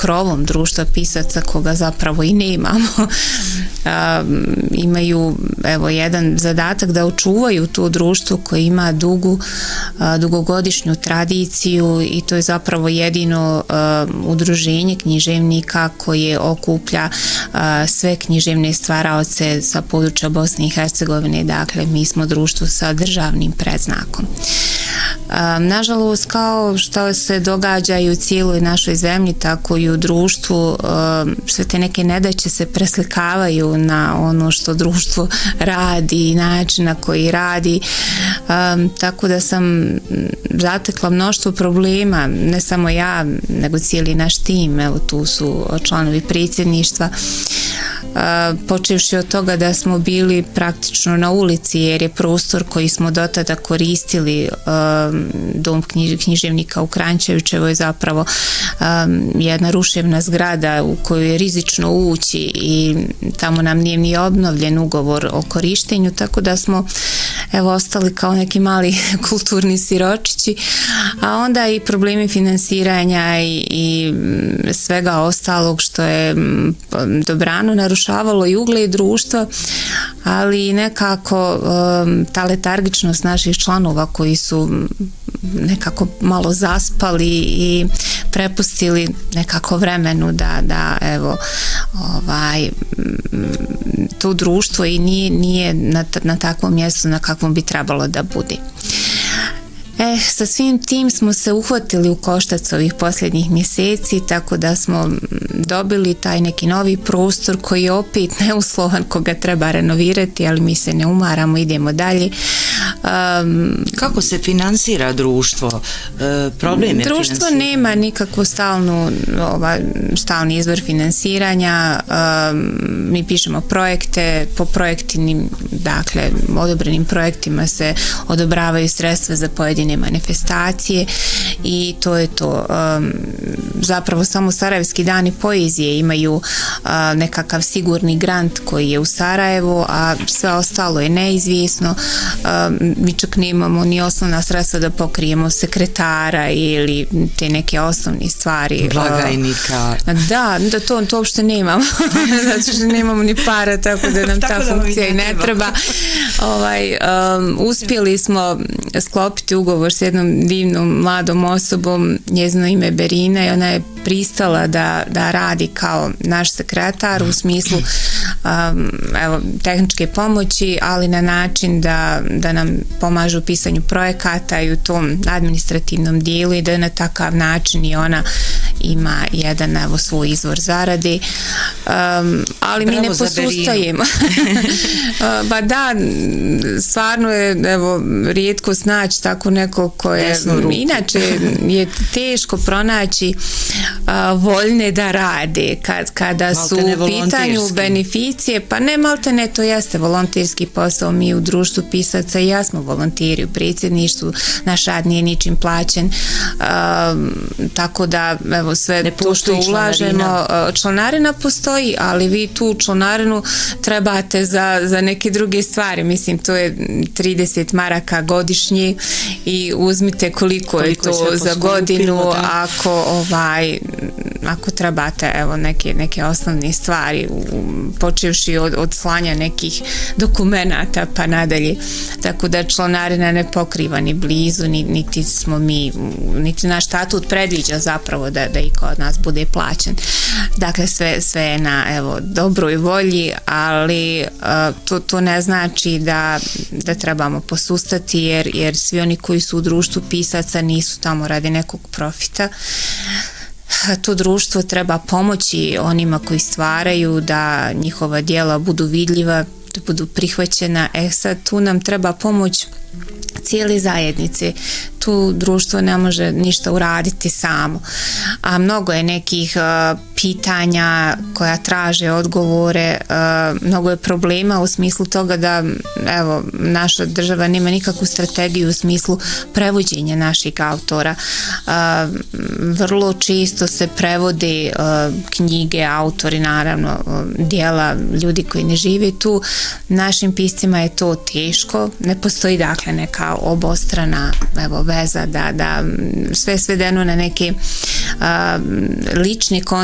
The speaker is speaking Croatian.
krovom društva pisaca koga zapravo i nemamo. Imaju jedan zadatak da očuvaju to društvo koje ima dugogodišnju tradiciju i to je zapravo jedino udruženje književnika koje okuplja sve književne stvaraoce sa područja Bosne i Hercegovine. Dakle, mi smo društvo sa državnim predznakom. Nažalost, kao što se događa i u cijeloj našoj zemlji, tako i u društvu, sve te neke nedaće se preslikavaju na ono što društvo radi i način na koji radi, tako da sam zatekla mnoštvo problema, ne samo ja, nego cijeli naš tim. Evo, tu su članovi predsjedništva, počevši od toga da smo bili praktično na ulici, jer je prostor koji smo do tada koristili, dom književnika u Kranjčevićevoj, je zapravo jedna ruševna zgrada u koju je rizično ući i tamo nam nije ni obnovljen ugovor o korištenju, tako da smo ostali kao neki mali kulturni siročići, a onda i problemi finansiranja i svega ostalog što je dobrano narušavalo i ugled društva, ali nekako ta letargičnost naših članova koji su nekako malo zaspali i prepustili nekako vremenu da to društvo i nije na takvom mjestu na kakvom bi trebalo da bude. Sa svim tim smo se uhvatili u koštac ovih posljednjih mjeseci, tako da smo dobili taj neki novi prostor koji je opet neuslovan, koga treba renovirati, ali mi se ne umaramo, idemo dalje. Kako se finansira društvo? Problem je društvo nema nikakvo stalni izvor finansiranja. Mi pišemo projekte, po projektnim, dakle odobrenim projektima se odobravaju sredstva za pojedine manifestacije i to je to. Zapravo samo Sarajevski dani poezije imaju nekakav sigurni grant koji je u Sarajevu, a sve ostalo je neizvjesno. Mi čak nemamo ni osnovna sredstva da pokrijemo sekretara ili te neke osnovne stvari. Blagajnika. Da, to uopšte nemamo. Zato što nemamo ni para, tako da nam ta funkcija i ne treba. Uspjeli smo sklopiti ugovor s jednom divnom mladom osobom, njezino ime Berina, i ona je pristala da radi kao naš sekretar u smislu tehničke pomoći, ali na način da nam pomažu u pisanju projekata i u tom administrativnom dijelu i da na takav način i ona ima jedan svoj izvor zarade, ali mi ne posustajemo. Ba da, stvarno je rijetko snaći tako neko koje inače je teško pronaći voljne da rade kada su u pitanju beneficije, pa ne maltene, to jeste volonterski posao. Mi u društvu pisaca i ja smo volonteri u predsjedništvu, naš rad nije ničim plaćen, tako da sve to što ulažemo, članarina postoji, ali vi tu članarinu trebate za neke druge stvari. Mislim, to je 30 maraka godišnje i uzmite koliko je to za godinu, ako trebate neke osnovne stvari, počevši od slanja nekih dokumenata pa nadalje, tako da članarina ne pokriva ni blizu, niti smo mi, niti naš statut predviđa zapravo da i kod nas bude plaćen. Dakle, sve je na dobroj volji, ali to ne znači da trebamo posustati, jer svi oni koji su u društvu pisaca nisu tamo radi nekog profita. To društvo treba pomoći onima koji stvaraju, da njihova djela budu vidljiva, da budu prihvaćena. Sad tu nam treba pomoć cijele zajednice. Tu društvo ne može ništa uraditi samo, a mnogo je nekih pitanja koja traže odgovore, mnogo je problema u smislu toga da naša država nema nikakvu strategiju u smislu prevođenja naših autora. Vrlo često se prevode knjige, autori, naravno djela ljudi koji ne žive tu. Našim piscima je to teško, ne postoji dakle neka obostrana veza da sve svedeno na neke lični kontakt